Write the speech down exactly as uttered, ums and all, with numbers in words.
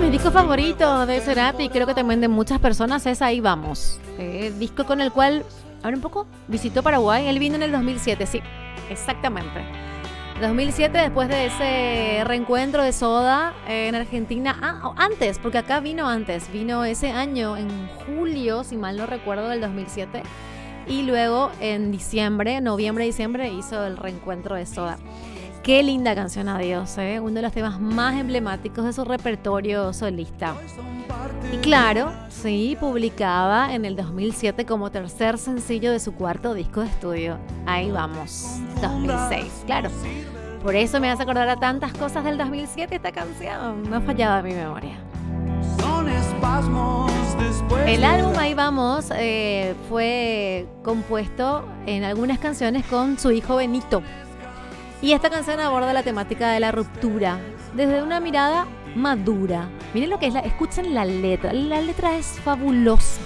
mis discos favoritos de Cerati, y creo que también de muchas personas, es Ahí Vamos. Eh, disco con el cual, ahora un poco, visitó Paraguay. Él vino en el dos mil siete, sí, exactamente. dos mil siete, después de ese reencuentro de Soda eh, en Argentina. Ah, antes, porque acá vino antes. Vino ese año, en julio, si mal no recuerdo, del dos mil siete. Y luego en diciembre, noviembre, diciembre, hizo el reencuentro de Soda. Qué linda canción, Adiós, ¿eh? Uno de los temas más emblemáticos de su repertorio solista. Y claro, sí, publicada en el dos mil siete como tercer sencillo de su cuarto disco de estudio. Ahí Vamos, dos mil seis, claro. Por eso me hace acordar a tantas cosas del dos mil siete esta canción. No ha fallado mi memoria. El álbum Ahí Vamos eh, fue compuesto en algunas canciones con su hijo Benito. Y esta canción aborda la temática de la ruptura desde una mirada madura. Miren lo que es la, escuchen la letra. La letra es fabulosa.